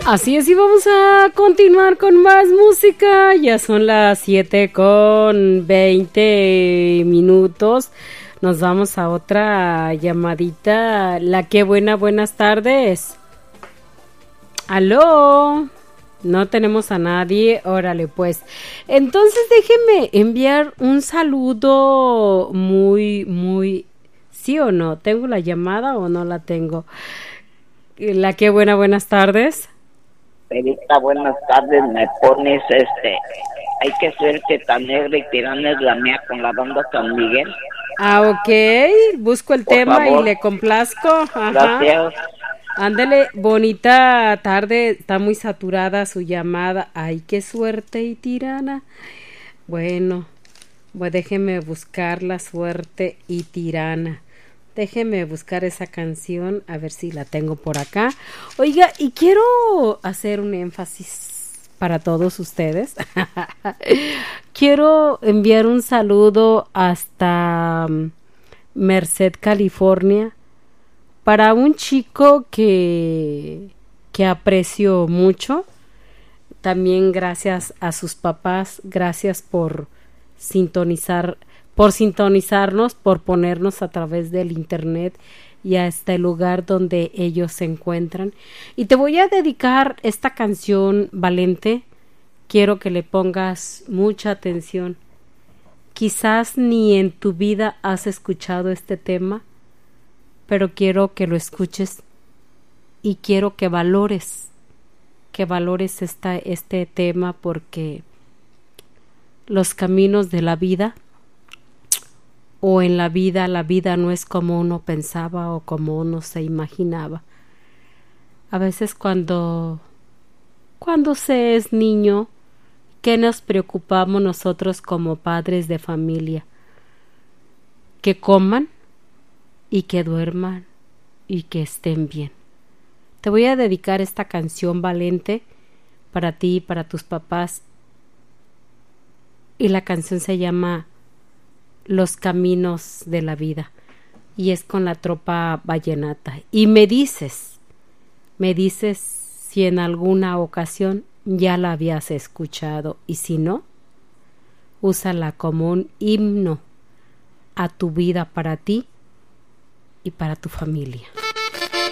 Así es, y vamos a continuar con más música. Ya son las 7:20. Nos vamos a otra llamadita. La que buena, buenas tardes. ¿Aló? No tenemos a nadie. Órale, pues. Entonces déjeme enviar un saludo muy... ¿Sí o no? ¿Tengo la llamada o no la tengo? La que buena, buenas tardes. Perita, buenas tardes, me pones hay que suerte tan negra y tirana es la mía con la banda San Miguel. Ok, busco el Por tema favor. y le complazco. Ajá. Gracias. Ándele, bonita tarde, está muy saturada su llamada. Ay, qué suerte y tirana. Bueno, pues déjeme buscar la suerte y tirana. Déjeme buscar esa canción, a ver si la tengo por acá. Oiga, y quiero hacer un énfasis para todos ustedes. Quiero enviar un saludo hasta Merced, California, para un chico que aprecio mucho. También gracias a sus papás, gracias por sintonizarnos, por ponernos a través del internet y hasta el lugar donde ellos se encuentran. Y te voy a dedicar esta canción, Valente. Quiero que le pongas mucha atención. Quizás ni en tu vida has escuchado este tema, pero quiero que lo escuches y quiero que valores este tema, porque los caminos de la vida o en la vida no es como uno pensaba o como uno se imaginaba. A veces cuando se es niño, ¿qué nos preocupamos nosotros como padres de familia? Que coman y que duerman y que estén bien. Te voy a dedicar esta canción, Valente, para ti y para tus papás. Y la canción se llama Los Caminos de la Vida. Y es con la Tropa Vallenata. Y me dices si en alguna ocasión ya la habías escuchado. Y si no, úsala como un himno a tu vida, para ti y para tu familia.